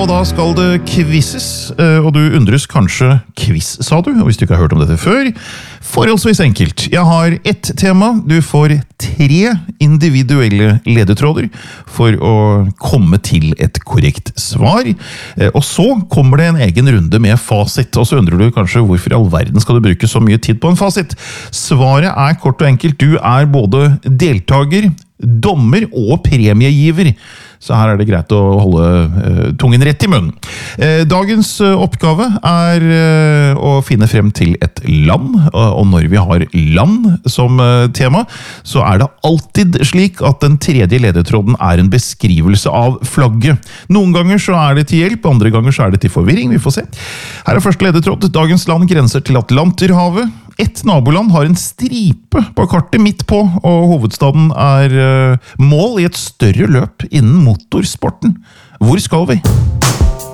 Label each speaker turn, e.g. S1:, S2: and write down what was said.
S1: og da skal det quizzes, og du undres kanskje quiz, sa du, og hvis du ikke har hørt om dette før. Forholdsvis enkelt. Jeg har ett tema, du får 3 individuelle ledetråder for å komme til et korrekt svar. Og så kommer det en egen runde med fasit, og så undrer du kanskje hvorfor i all verden skal du bruke så mye tid på en fasit. Svaret er kort og enkelt, du er både deltager, dommer og premiegiver. Så her er det greit å holde tungen rett i munnen. Dagens oppgave er å finne frem til et land, og når vi har land som tema, så er det alltid slik at den tredje ledetråden er en beskrivelse av flagget. Noen ganger så er det til hjelp, andre ganger så er det til forvirring, vi får se. Her er første ledetråd. Dagens land grenser til Atlanterhavet. Et naboland har en stripe på kartet midt på, og hovedstaden er mål i et større løp innen motorsporten. Hvor skal vi?